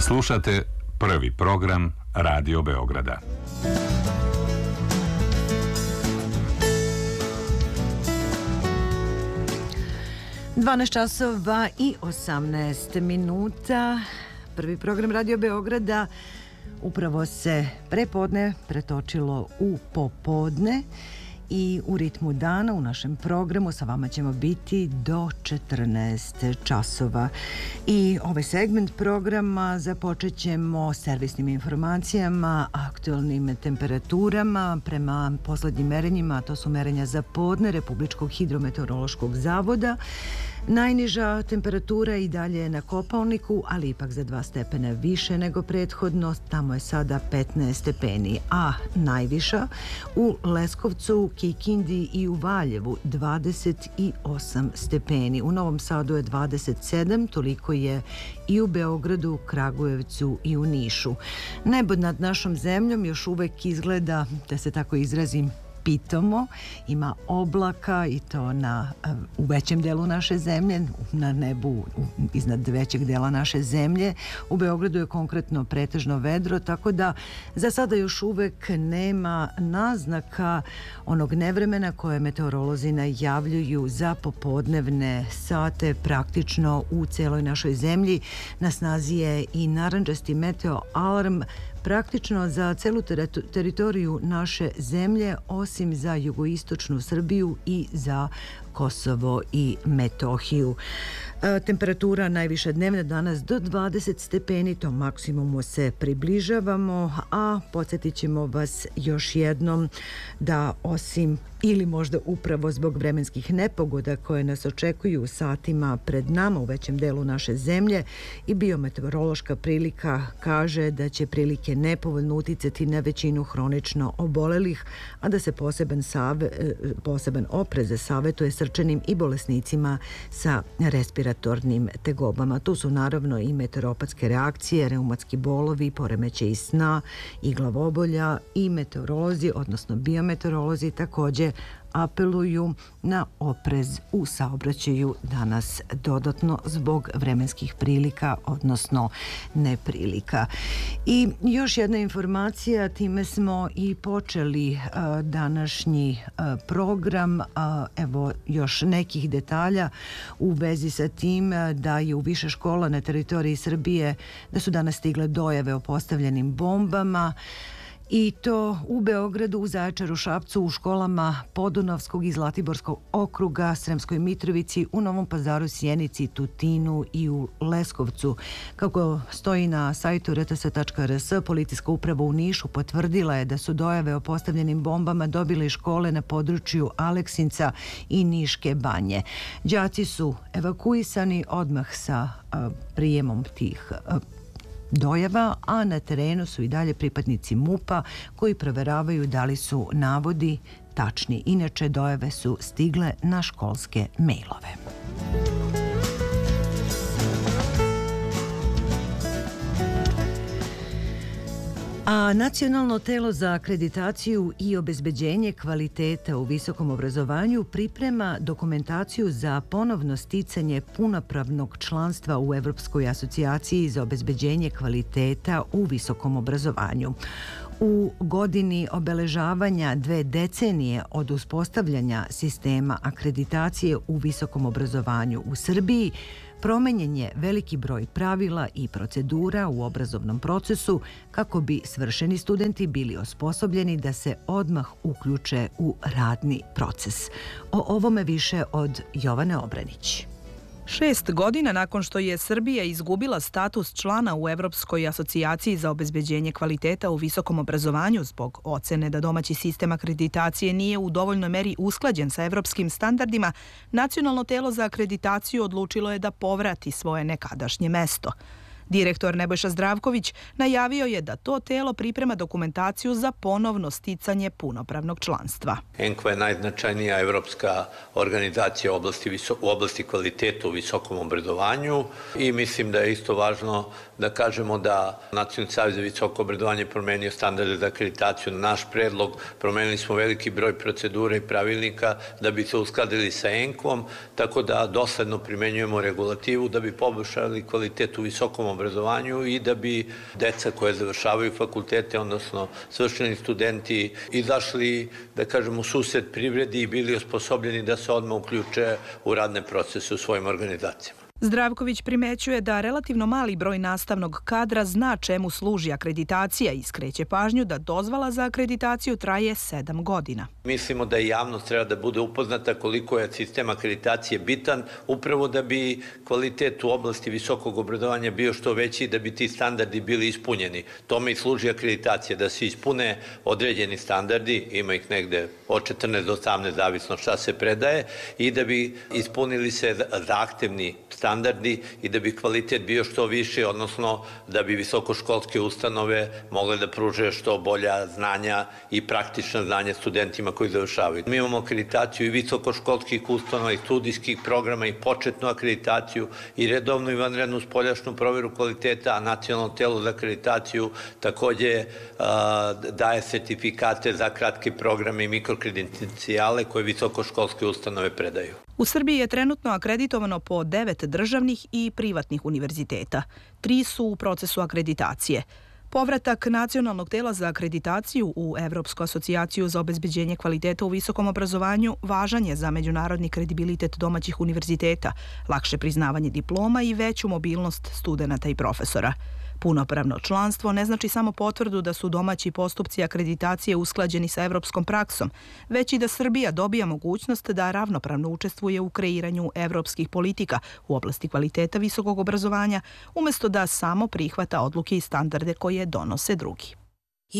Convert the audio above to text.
Slušate prvi program Radio Beograda. časova i 18 minuta. Prvi program Radio Beograda upravo se prepodne pretočilo u popodne i u ritmu dana u našem programu sa vama ćemo biti do 14 časova. I ovaj segment programa započet ćemo servisnim informacijama, aktualnim temperaturama prema poslednjim merenjima, a to su merenja za podne Republičkog hidrometeorološkog zavoda. Najniža temperatura i dalje je na Kopaoniku, ali ipak za 2 stepena više nego prethodno, tamo je sada 15 stepeni, a najviša u Leskovcu, Kikindi i u Valjevu 28 stepeni. U Novom Sadu je 27, toliko je i u Beogradu, Kragujevcu i u Nišu. Nebo nad našom zemljom još uvek izgleda, da se tako izrazim, pitomo, ima oblaka i to u većem delu naše zemlje, na nebu iznad većeg dela naše zemlje. U Beogradu je konkretno pretežno vedro, tako da za sada još uvek nema naznaka onog nevremena koje meteorolozi najavljuju za popodnevne sate praktično u celoj našoj zemlji. Na snazi je i narandžasti meteo alarm praktično za celu teritoriju naše zemlje, osim za jugoistočnu Srbiju i za Kosovo i Metohiju. Temperatura najviša dnevna danas do 20 stepeni, to maksimumu se približavamo, a podsjetit ćemo vas još jednom da osim ili možda upravo zbog vremenskih nepogoda koje nas očekuju satima pred nama u većem delu naše zemlje, i biometeorološka prilika kaže da će prilike nepovoljno uticati na većinu hronično obolelih, a da se poseban oprez savetuje srčanim i bolesnicima sa respiratornim tegobama. Tu su naravno i meteoropatske reakcije, reumatski bolovi, poremećaji sna i glavobolja, i meteorolozi, odnosno biometeorolozi, takođe apeluju na oprez u saobraćaju danas dodatno zbog vremenskih prilika, odnosno neprilika. I još jedna informacija, time smo i počeli današnji program. Evo još nekih detalja u vezi sa tim da je u više škola na teritoriji Srbije, da su danas stigle dojave o postavljenim bombama, i to u Beogradu, u Zaječaru, Šapcu, u školama Podunavskog i Zlatiborskog okruga, Sremskoj Mitrovici, u Novom Pazaru, Sjenici, Tutinu i u Leskovcu. Kako stoji na sajtu rts.rs, policijska uprava u Nišu potvrdila je da su dojave o postavljenim bombama dobile škole na području Aleksinca i Niške banje. Đaci su evakuisani odmah sa prijemom tih dojava, a na terenu su i dalje pripadnici MUP-a koji proveravaju da li su navodi tačni. Inače, dojave su stigle na školske mejlove. A Nacionalno telo za akreditaciju i obezbeđenje kvaliteta u visokom obrazovanju priprema dokumentaciju za ponovno sticanje punopravnog članstva u Evropskoj asocijaciji za obezbeđenje kvaliteta u visokom obrazovanju. U godini obeležavanja 2 decenije od uspostavljanja sistema akreditacije u visokom obrazovanju u Srbiji, promenjen je veliki broj pravila i procedura u obrazovnom procesu kako bi svršeni studenti bili osposobljeni da se odmah uključe u radni proces. O ovome više od Jovane Obranić. 6 godina nakon što je Srbija izgubila status člana u Evropskoj asocijaciji za obezbeđenje kvaliteta u visokom obrazovanju zbog ocene da domaći sistem akreditacije nije u dovoljnoj meri usklađen sa evropskim standardima, Nacionalno telo za akreditaciju odlučilo je da povrati svoje nekadašnje mesto. Direktor Nebojša Zdravković najavio je da to telo priprema dokumentaciju za ponovno sticanje punopravnog članstva. ENKVA je najznačajnija evropska organizacija u oblasti kvaliteta u visokom obrazovanju i mislim da je isto važno da kažemo da Nacionalni savez za visoko obrazovanje promenio standarde za akreditaciju na naš predlog. Promenili smo veliki broj procedura i pravilnika da bi se uskladili sa ENKVA-om, tako da dosledno primenjujemo regulativu da bi poboljšali kvalitet u visokom obrazovanju obrazovanju i da bi deca koje završavaju fakultete, odnosno svršeni studenti, izašli, da kažem, u susret privredi i bili osposobljeni da se odmah uključe u radne procese u svojim organizacijama. Zdravković primećuje da relativno mali broj nastavnog kadra zna čemu služi akreditacija i skreće pažnju da dozvola za akreditaciju traje 7 godina. Mislimo da i javnost treba da bude upoznata koliko je sistem akreditacije bitan, upravo da bi kvalitet u oblasti visokog obrazovanja bio što veći i da bi ti standardi bili ispunjeni. Tome i služi akreditacija, da se ispune određeni standardi, ima ih negde od 14 do 18, zavisno šta se predaje, i da bi ispunili se zahtevni standardi i da bi kvalitet bio što više, odnosno da bi visokoškolske ustanove mogle da pruže što bolja znanja i praktična znanja studentima koji završavaju. Mi imamo akreditaciju i visokoškolskih ustanova i studijskih programa i početnu akreditaciju i redovnu i vanrednu spoljašnju proveru kvaliteta, a nacionalno telo za akreditaciju takođe daje sertifikate za kratke programe i mikrokredencijale koje visokoškolske ustanove predaju. U Srbiji je trenutno akreditovano po 9 državnih i privatnih univerziteta. 3 su u procesu akreditacije. Povratak Nacionalnog tela za akreditaciju u Evropsku asocijaciju za obezbeđenje kvaliteta u visokom obrazovanju važan je za međunarodni kredibilitet domaćih univerziteta, lakše priznavanje diploma i veću mobilnost studenata i profesora. Punopravno članstvo ne znači samo potvrdu da su domaći postupci akreditacije usklađeni sa evropskom praksom, već i da Srbija dobija mogućnost da ravnopravno učestvuje u kreiranju evropskih politika u oblasti kvaliteta visokog obrazovanja, umesto da samo prihvata odluke i standarde koje donose drugi.